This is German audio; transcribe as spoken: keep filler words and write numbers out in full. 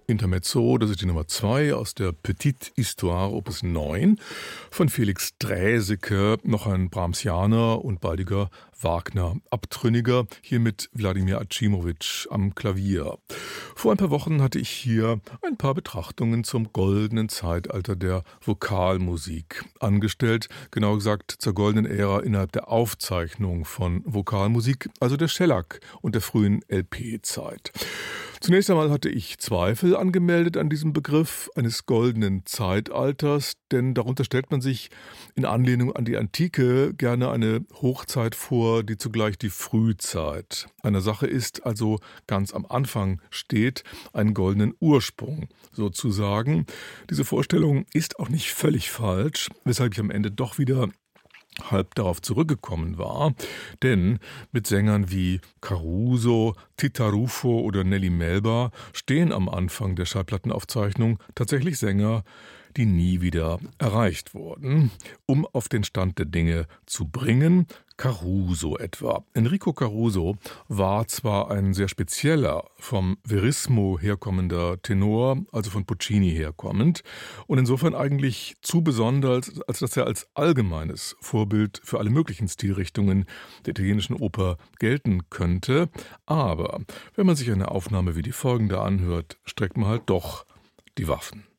Intermezzo, das ist die Nummer zwei aus der Petite Histoire Opus neun von Felix Draeseke, noch ein Brahmsianer und baldiger Wagner-Abtrünniger, hier mit Wladimir Acimowitsch am Klavier. Vor ein paar Wochen hatte ich hier ein paar Betrachtungen zum goldenen Zeitalter der Vokalmusik angestellt, genau gesagt zur goldenen Ära innerhalb der Aufzeichnung von Vokalmusik, also der Shellac und der frühen L P-Zeit. Zunächst einmal hatte ich Zweifel angemeldet an diesem Begriff eines goldenen Zeitalters, denn darunter stellt man sich in Anlehnung an die Antike gerne eine Hochzeit vor, die zugleich die Frühzeit einer Sache ist, also ganz am Anfang steht, einen goldenen Ursprung sozusagen. Diese Vorstellung ist auch nicht völlig falsch, weshalb ich am Ende doch wieder halb darauf zurückgekommen war, denn mit Sängern wie Caruso, Tita Ruffo oder Nelly Melba stehen am Anfang der Schallplattenaufzeichnung tatsächlich Sänger, die nie wieder erreicht wurden. Um auf den Stand der Dinge zu bringen, Caruso etwa. Enrico Caruso war zwar ein sehr spezieller, vom Verismo herkommender Tenor, also von Puccini herkommend, und insofern eigentlich zu besonders, als dass er als allgemeines Vorbild für alle möglichen Stilrichtungen der italienischen Oper gelten könnte. Aber wenn man sich eine Aufnahme wie die folgende anhört, streckt man halt doch die Waffen.